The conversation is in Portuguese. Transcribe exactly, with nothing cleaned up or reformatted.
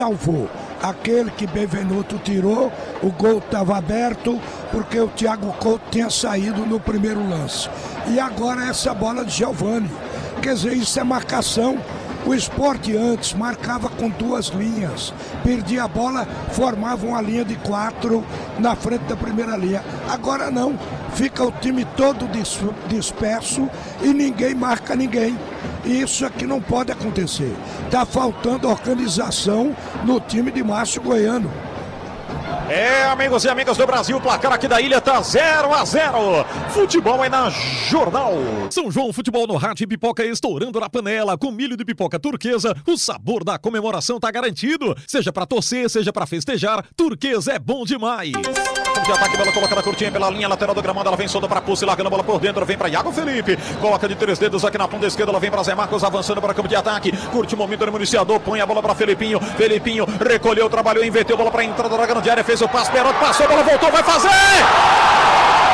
salvou. Aquele que Benevenuto tirou, o gol estava aberto porque o Thiago Couto tinha saído no primeiro lance. E agora essa bola de Giovani. Quer dizer, isso é marcação. O Sport antes marcava com duas linhas. Perdia a bola, formava uma linha de quatro na frente da primeira linha. Agora não. Fica o time todo disperso e ninguém marca ninguém. Isso aqui não pode acontecer. Está faltando organização no time de Márcio Goiano. É, amigos e amigas do Brasil, o placar aqui da ilha tá zero a zero. Futebol é na Jornal. São João Futebol no rádio e pipoca estourando na panela. Com milho de pipoca turquesa, o sabor da comemoração tá garantido. Seja pra torcer, seja pra festejar, turquesa é bom demais. De ataque, bola colocada curtinha pela linha lateral do gramado, ela vem solta para Pulse, largando a bola por dentro, vem para Iago Felipe, coloca de três dedos aqui na ponta esquerda, ela vem para Zé Marcos, avançando para o campo de ataque, curte o momento do municiador, põe a bola para Felipinho, Felipinho recolheu, trabalhou, inverteu, bola para a entrada da grande área, fez o passe, Perotti passou, a bola voltou, vai fazer!